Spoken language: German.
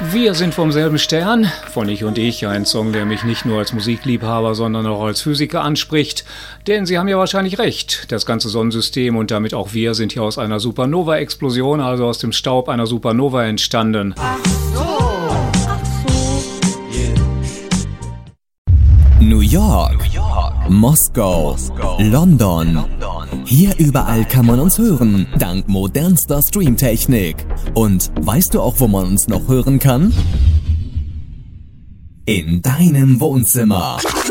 Wir sind vom selben Stern, von Ich und Ich, ein Song, der mich nicht nur als Musikliebhaber, sondern auch als Physiker anspricht. Denn Sie haben ja wahrscheinlich recht, das ganze Sonnensystem und damit auch wir sind hier aus einer Supernova-Explosion, also aus dem Staub einer Supernova entstanden. New York, Moskau, London. Hier überall kann man uns hören, dank modernster Streamtechnik. Und weißt du auch, wo man uns noch hören kann? In deinem Wohnzimmer.